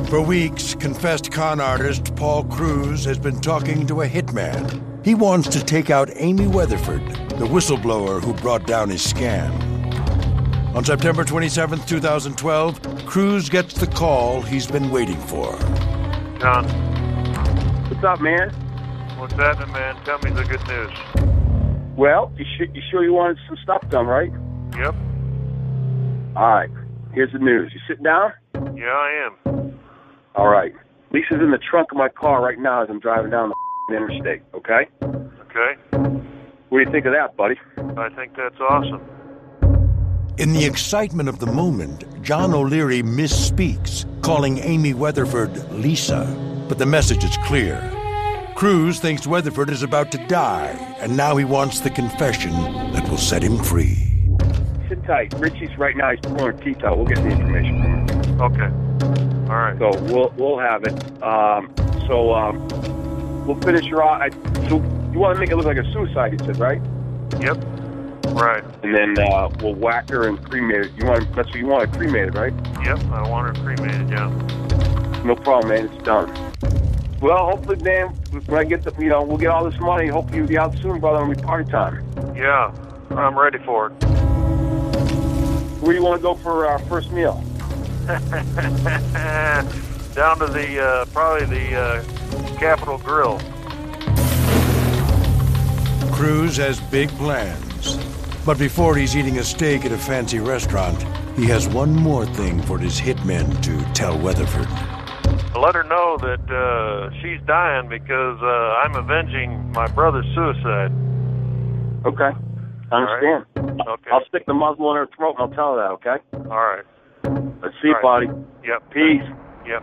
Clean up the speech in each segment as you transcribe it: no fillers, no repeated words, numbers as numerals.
For weeks, confessed con artist Paul Cruz has been talking to a hitman. He wants to take out Amy Weatherford, the whistleblower who brought down his scam. On September 27, 2012, Cruz gets the call he's been waiting for. John. What's up, man? What's happening, man? Tell me the good news. Well, you sure you wanted some stuff done, right? Yep. All right. Here's the news. You sitting down? Yeah, I am. All right. Lisa's in the trunk of my car right now as I'm driving down the interstate, okay? Okay. What do you think of that, buddy? I think that's awesome. In the excitement of the moment, John O'Leary misspeaks, calling Amy Weatherford Lisa. But the message is clear. Cruz thinks Weatherford is about to die, and now he wants the confession that will set him free. Sit tight. Richie's right now, he's pulling her teeth out. We'll get the information from him. Okay. All right. So we'll have it. We'll finish her off. So you want to make it look like a suicide, you said, right? Yep. Right. And then we'll whack her and cremate it. That's what you want, cremated, right? Yep, I want her cremated, yeah. No problem, man. It's done. Well, hopefully, man, when I get we'll get all this money. Hopefully you'll be out soon, brother, and we party time. Yeah, I'm ready for it. Where do you want to go for our first meal? Down to probably the Capitol Grill. Cruz has big plans. But before he's eating a steak at a fancy restaurant, he has one more thing for his hitmen to tell Weatherford. Let her know that she's dying because I'm avenging my brother's suicide. Okay. I understand. Right. Okay. I'll stick the muzzle in her throat and I'll tell her that, okay? All right. Let's see you, buddy. Yep. Peace. Yep.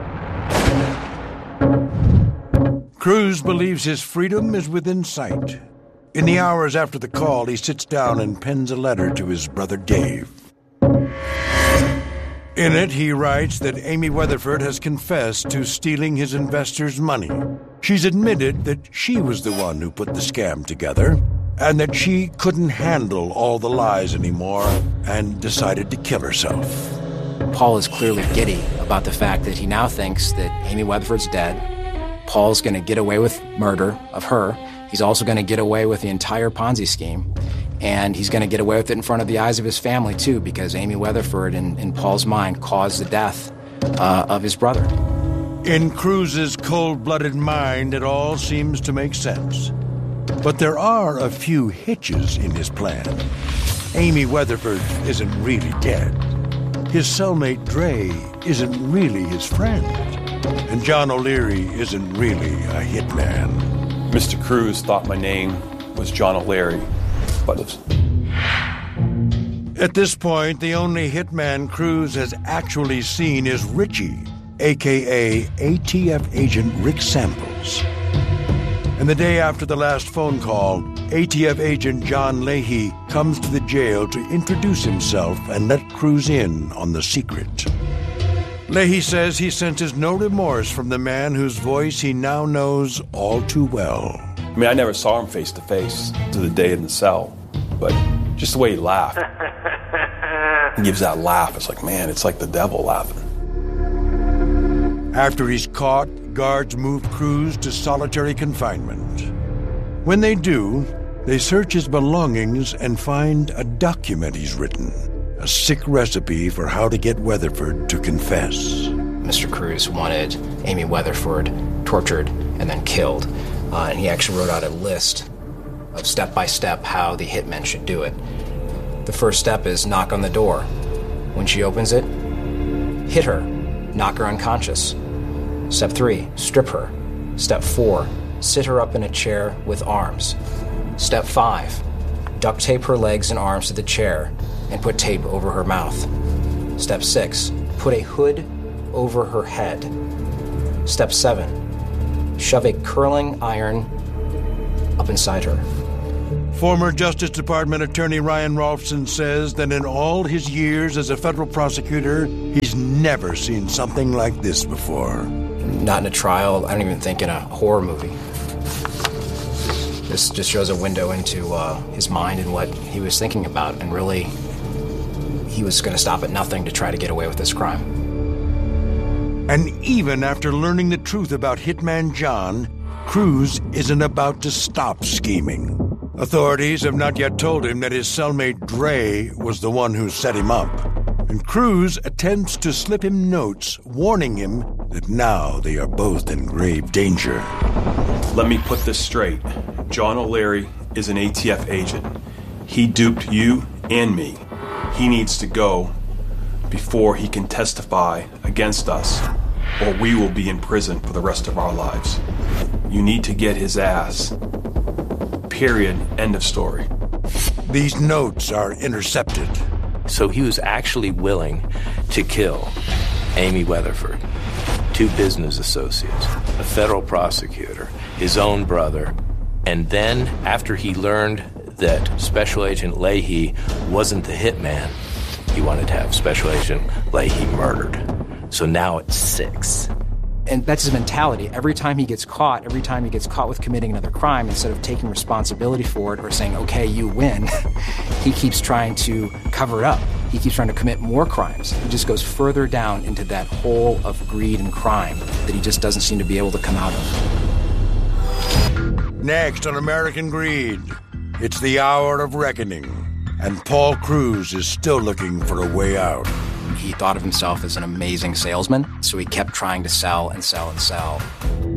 Cruz believes his freedom is within sight. In the hours after the call, he sits down and pens a letter to his brother Dave. In it, he writes that Amy Weatherford has confessed to stealing his investors' money. She's admitted that she was the one who put the scam together, and that she couldn't handle all the lies anymore and decided to kill herself. Paul is clearly giddy about the fact that he now thinks that Amy Weatherford's dead. Paul's going to get away with murder of her. He's also going to get away with the entire Ponzi scheme. And he's going to get away with it in front of the eyes of his family, too, because Amy Weatherford, in Paul's mind, caused the death of his brother. In Cruz's cold-blooded mind, it all seems to make sense. But there are a few hitches in his plan. Amy Weatherford isn't really dead. His cellmate Dre isn't really his friend. And John O'Leary isn't really a hitman. Mr. Cruz thought my name was John O'Leary, but it's... At this point, the only hitman Cruz has actually seen is Richie, a.k.a. ATF agent Rick Samples. And the day after the last phone call, ATF agent John Leahy comes to the jail to introduce himself and let Cruz in on the secret. Leahy says he senses no remorse from the man whose voice he now knows all too well. I mean, I never saw him face to face to the day in the cell, but just the way he laughed. He gives that laugh. It's like, man, it's like the devil laughing. After he's caught, guards move Cruz to solitary confinement. When they do, they search his belongings and find a document he's written. A sick recipe for how to get Weatherford to confess. Mr. Cruz wanted Amy Weatherford tortured and then killed. And he actually wrote out a list of step-by-step how the hitmen should do it. The first step is knock on the door. When she opens it, hit her, knock her unconscious. Step 3, strip her. Step 4, sit her up in a chair with arms. Step 5, duct tape her legs and arms to the chair and put tape over her mouth. Step 6, put a hood over her head. Step 7, shove a curling iron up inside her. Former Justice Department Attorney Ryan Rolfson says that in all his years as a federal prosecutor, he's never seen something like this before. Not in a trial, I don't even think in a horror movie. This just shows a window into his mind and what he was thinking about, and really, he was going to stop at nothing to try to get away with this crime. And even after learning the truth about Hitman John, Cruz isn't about to stop scheming. Authorities have not yet told him that his cellmate Dre was the one who set him up. And Cruz attempts to slip him notes warning him that now they are both in grave danger. Let me put this straight. John O'Leary is an ATF agent. He duped you and me. He needs to go before he can testify against us, or we will be in prison for the rest of our lives. You need to get his ass. Period. End of story. These notes are intercepted. So he was actually willing to kill Amy Weatherford, 2 business associates, a federal prosecutor, his own brother, and then after he learned that Special Agent Leahy wasn't the hitman, he wanted to have Special Agent Leahy murdered. So now it's 6. And that's his mentality. Every time he gets caught with committing another crime, instead of taking responsibility for it or saying, okay, you win, he keeps trying to cover it up. He keeps trying to commit more crimes. He just goes further down into that hole of greed and crime that he just doesn't seem to be able to come out of. Next on American Greed, it's the hour of reckoning, and Paul Cruz is still looking for a way out. He thought of himself as an amazing salesman, so he kept trying to sell and sell and sell.